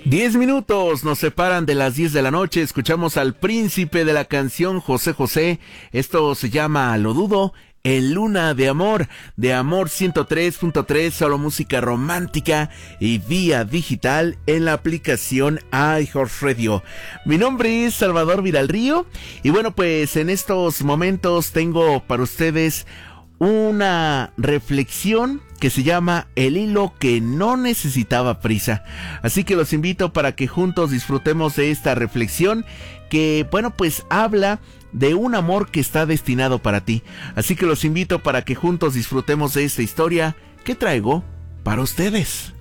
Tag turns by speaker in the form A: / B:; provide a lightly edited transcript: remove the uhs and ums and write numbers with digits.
A: 10 minutos nos separan de las 10 de la noche. Escuchamos al príncipe de la canción, José José. Esto se llama Lo Dudo, en Luna de Amor 103.3, solo música romántica y vía digital en la aplicación iHeartRadio. Mi nombre es Salvador Viralrío y bueno, pues en estos momentos tengo para ustedes una reflexión que se llama El hilo que no necesitaba prisa. Así que los invito para que juntos disfrutemos de esta reflexión que, bueno, pues habla de un amor que está destinado para ti. Así que los invito para que juntos disfrutemos de esta historia que traigo para ustedes.